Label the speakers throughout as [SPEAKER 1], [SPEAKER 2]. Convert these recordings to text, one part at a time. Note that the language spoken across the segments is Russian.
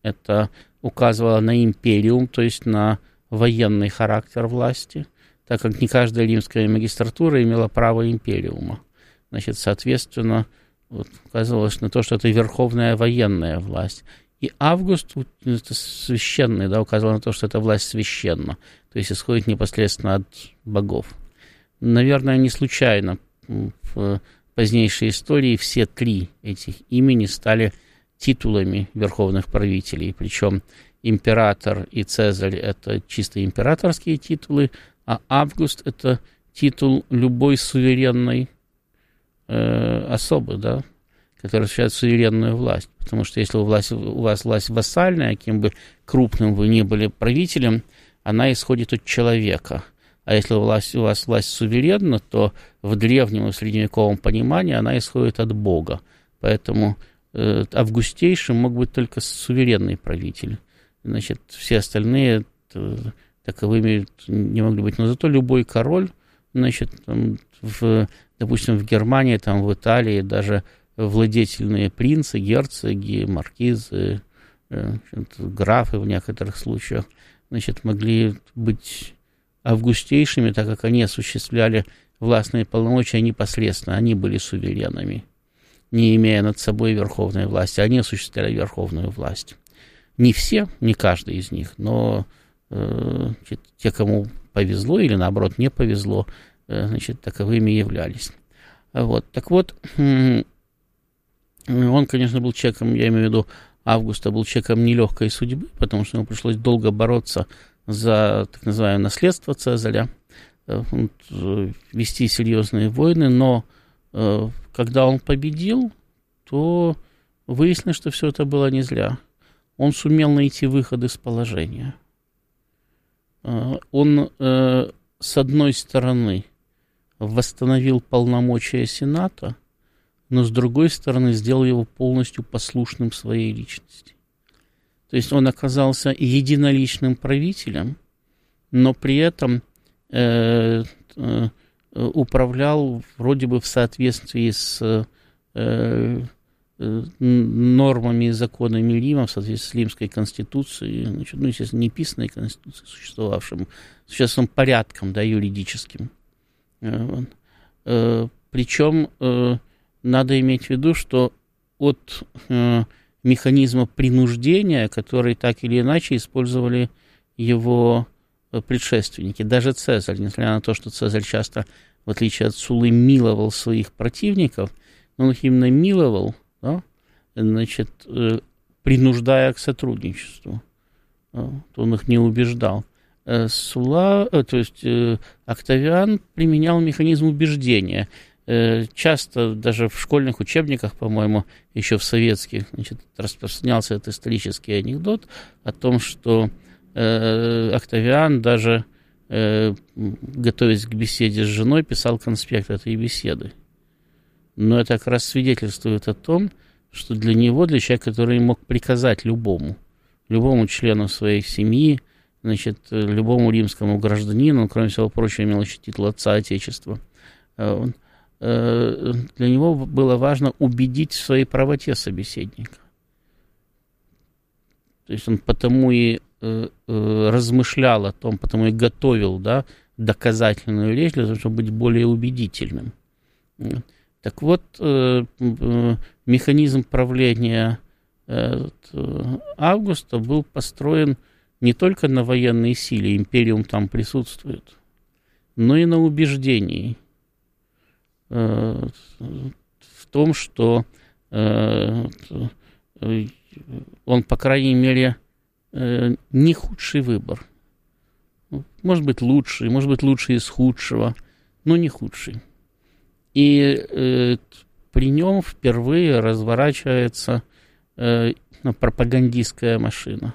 [SPEAKER 1] Это указывало на империум, то есть на военный характер власти, так как не каждая римская магистратура имела право империума. Значит, соответственно, вот, указывалось на то, что это верховная военная власть. И Август, это священный, да, указывал на то, что эта власть священна, то есть исходит непосредственно от богов. Наверное, не случайно в позднейшей истории все три этих имени стали титулами верховных правителей, причем император и Цезарь – это чисто императорские титулы, а Август – это титул любой суверенной особы, да, которая осуществляет суверенную власть. Потому что если у вас власть вассальная, кем бы крупным вы ни были правителем, она исходит от человека. А если у вас власть суверенна, то в древнем и средневековом понимании она исходит от Бога. Поэтому августейшим мог быть только суверенный правитель. Значит, все остальные таковыми не могли быть. Но зато любой король, значит, там, допустим, в Германии, там, в Италии даже владетельные принцы, герцоги, маркизы, графы в некоторых случаях, значит, могли быть августейшими, так как они осуществляли властные полномочия непосредственно, они были суверенами, не имея над собой верховной власти, они осуществляли верховную власть. Не все, не каждый из них, но те, кому повезло или, наоборот, не повезло, значит, таковыми являлись. Вот. Так вот, он, конечно, был человеком, я имею в виду, Августа был человеком нелегкой судьбы, потому что ему пришлось долго бороться за так называемое наследство Цезаря, вести серьезные войны, но когда он победил, то выяснилось, что все это было не зря. Он сумел найти выход из положения. Он, с одной стороны, восстановил полномочия Сената, но с другой стороны сделал его полностью послушным своей личности. То есть он оказался единоличным правителем, но при этом управлял вроде бы в соответствии с нормами и законами Рима, в соответствии с Римской конституцией, значит, ну, естественно, не писанной конституцией, существовавшим порядком, да, юридическим. Причем надо иметь в виду, что от механизма принуждения, который так или иначе использовали его предшественники. Даже Цезарь, несмотря на то, что Цезарь часто, в отличие от Суллы, миловал своих противников, он их именно миловал, да, значит, принуждая к сотрудничеству. Он их не убеждал. Сулла, то есть Октавиан применял механизм убеждения. Часто даже в школьных учебниках, по-моему, еще в советских, значит, распространялся этот исторический анекдот о том, что Октавиан даже, готовясь к беседе с женой, писал конспект этой беседы. Но это как раз свидетельствует о том, что для него, для человека, который мог приказать любому члену своей семьи, значит, любому римскому гражданину, он, кроме всего прочего, имел еще титул отца Отечества, для него было важно убедить в своей правоте собеседника. То есть он потому и размышлял о том, потому и готовил, да, доказательную речь для того, чтобы быть более убедительным. Так вот, механизм правления Августа был построен не только на военной силе, империум там присутствует, но и на убеждении в том, что он, по крайней мере, не худший выбор. Может быть, лучший из худшего, но не худший. И при нем впервые разворачивается пропагандистская машина.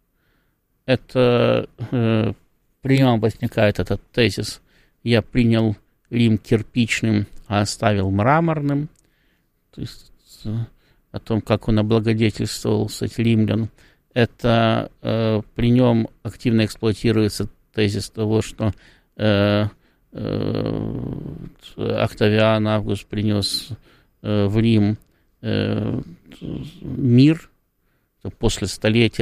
[SPEAKER 1] Это при нем возникает этот тезис: «Я принял Рим кирпичным, а оставил мраморным», то есть о том, как он облагодетельствовал, кстати, римлян. Это при нем активно эксплуатируется тезис того, что Октавиан Август принес в Рим мир после столетия